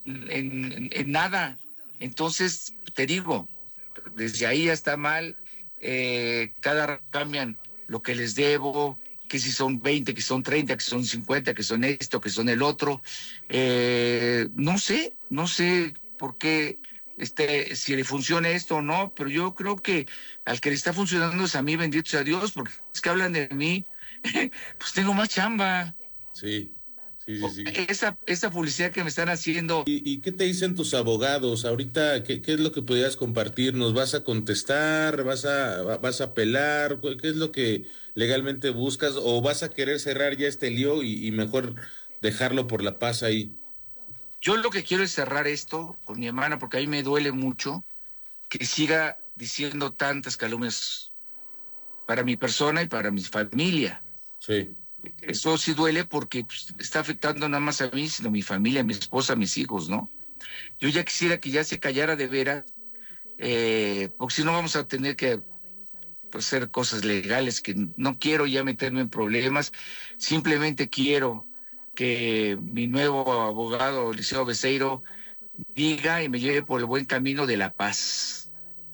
en nada. Entonces, te digo, desde ahí ya está mal. Cada rato cambian lo que les debo, que si son 20, que son 30, que son 50, que son esto, que son el otro. No sé por qué, si le funciona esto o no, pero yo creo que al que le está funcionando es a mí, bendito sea Dios, porque es que hablan de mí, pues tengo más chamba. Sí, sí, sí, sí. Esa publicidad que me están haciendo. ¿Y qué te dicen tus abogados? Ahorita, ¿qué es lo que podrías compartirnos? ¿Vas a contestar? ¿Vas a apelar? ¿Qué es lo que legalmente buscas? ¿O vas a querer cerrar ya este lío y mejor dejarlo por la paz ahí? Yo lo que quiero es cerrar esto con mi hermana, porque a mí me duele mucho que siga diciendo tantas calumnias para mi persona y para mi familia. Sí. Eso sí duele porque pues, está afectando nada más a mí, sino a mi familia, a mi esposa, a mis hijos, ¿no? Yo ya quisiera que ya se callara de veras, porque si no vamos a tener que pues, hacer cosas legales, que no quiero ya meterme en problemas, simplemente quiero que mi nuevo abogado, Liceo Beceiro, diga y me lleve por el buen camino de la paz.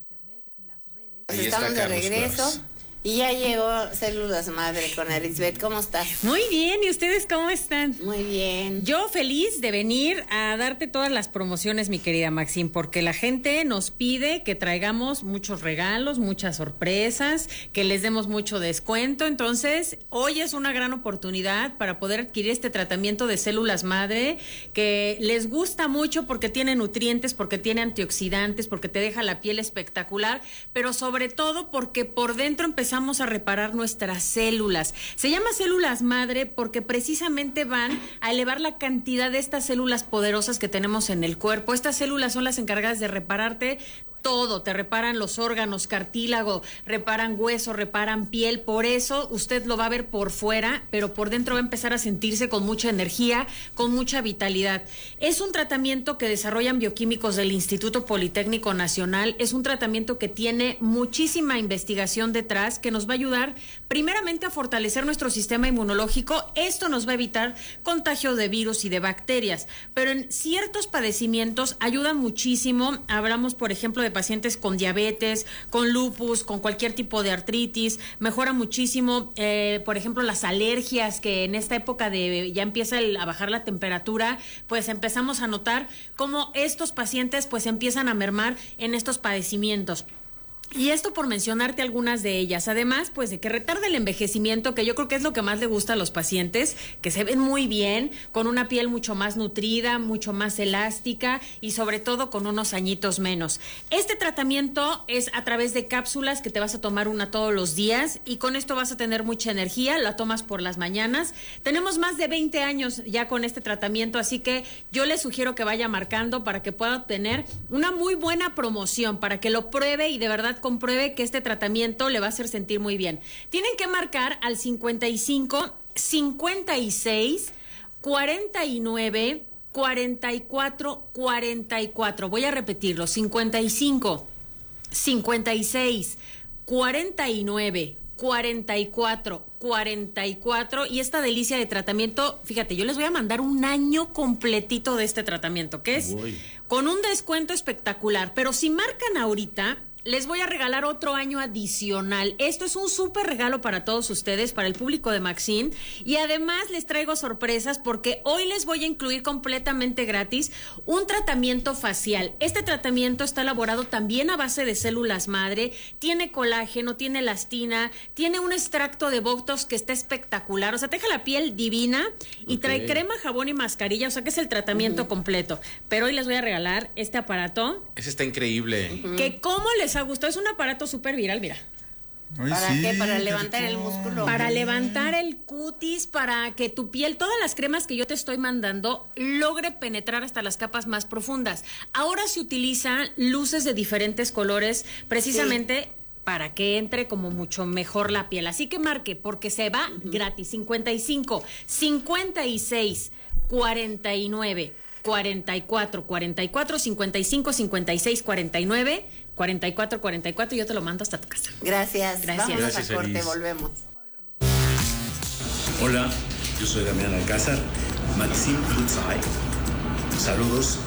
Ahí estamos de regreso. Flores. Y ya llegó Células Madre con Arisbet. ¿Cómo estás? Muy bien, ¿y ustedes cómo están? Muy bien. Yo feliz de venir a darte todas las promociones, mi querida Maxine, porque la gente nos pide que traigamos muchos regalos, muchas sorpresas, que les demos mucho descuento. Entonces, hoy es una gran oportunidad para poder adquirir este tratamiento de Células Madre, que les gusta mucho porque tiene nutrientes, porque tiene antioxidantes, porque te deja la piel espectacular, pero sobre todo porque por dentro empezamos a reparar nuestras células. Se llama Células Madre porque precisamente van a elevar la cantidad de estas células poderosas que tenemos en el cuerpo. Estas células son las encargadas de repararte todo, te reparan los órganos, cartílago, reparan hueso, reparan piel. Por eso usted lo va a ver por fuera, pero por dentro va a empezar a sentirse con mucha energía, con mucha vitalidad. Es un tratamiento que desarrollan bioquímicos del Instituto Politécnico Nacional. Es un tratamiento que tiene muchísima investigación detrás, que nos va a ayudar primeramente a fortalecer nuestro sistema inmunológico. Esto nos va a evitar contagio de virus y de bacterias, pero en ciertos padecimientos ayuda muchísimo. Hablamos, por ejemplo, de pacientes con diabetes, con lupus, con cualquier tipo de artritis. Mejora muchísimo, por ejemplo, las alergias, que en esta época de ya empieza a bajar la temperatura, pues empezamos a notar cómo estos pacientes pues empiezan a mermar en estos padecimientos. Y esto por mencionarte algunas de ellas. Además, pues de que retarda el envejecimiento, que yo creo que es lo que más le gusta a los pacientes, que se ven muy bien, con una piel mucho más nutrida, mucho más elástica y sobre todo con unos añitos menos. Este tratamiento es a través de cápsulas que te vas a tomar una todos los días y con esto vas a tener mucha energía, la tomas por las mañanas. Tenemos más de 20 años ya con este tratamiento, así que yo le sugiero que vaya marcando para que pueda obtener una muy buena promoción, para que lo pruebe y de verdad compruebe que este tratamiento le va a hacer sentir muy bien. Tienen que marcar al 55 56 49 44 44. Voy a repetirlo: 55 56 49 44 44. Y esta delicia de tratamiento, fíjate, yo les voy a mandar un año completito de este tratamiento, que es con un descuento espectacular. Pero si marcan ahorita, les voy a regalar otro año adicional. Esto es un súper regalo para todos ustedes, para el público de Maxine. Y además les traigo sorpresas porque hoy les voy a incluir completamente gratis un tratamiento facial. Este tratamiento está elaborado también a base de células madre. Tiene colágeno, tiene elastina, tiene un extracto de Botox que está espectacular. O sea, te deja la piel divina y trae crema, jabón y mascarilla. O sea, que es el tratamiento completo. Pero hoy les voy a regalar este aparato. Ese está increíble. Que cómo les ha gustado. Es un aparato súper viral, mira. Ay, ¿para qué? Para levantar el músculo. Para levantar el cutis, para que tu piel, todas las cremas que yo te estoy mandando, logre penetrar hasta las capas más profundas. Ahora se utilizan luces de diferentes colores, precisamente para que entre como mucho mejor la piel. Así que marque, porque se va gratis. 55 56 49 44 44 55 56 49 44 44. Yo te lo mando hasta tu casa. Gracias. Vamos Gracias, a corte, Elis. volvemos. Hola, yo soy Damián Alcázar, Maxine Lutzai. Saludos